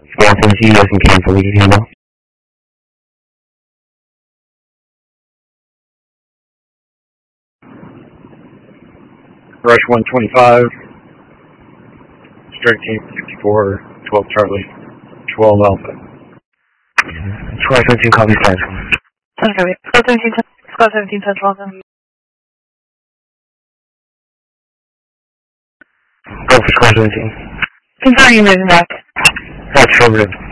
Squawk 17, US and cancel. We can hear now. Rush 125, strike team 54, 12 Charlie, 12 Alpha. Squawk 17, copy Central. Squawk 17 Central. Go for Squawk 17. Confirm you moving back. That's affirmative.